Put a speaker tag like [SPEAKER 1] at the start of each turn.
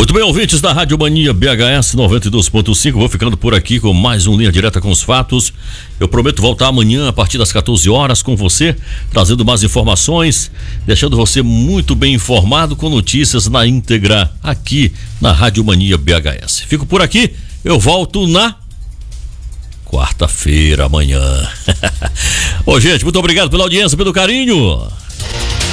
[SPEAKER 1] Muito bem, ouvintes da Rádio Mania BHS 92.5, vou ficando por aqui com mais um Linha Direta com os Fatos. Eu prometo voltar amanhã a partir das 14 horas com você, trazendo mais informações, deixando você muito bem informado com notícias na íntegra aqui na Rádio Mania BHS. Fico por aqui, eu volto na quarta-feira amanhã. Ô, gente, muito obrigado pela audiência, pelo carinho.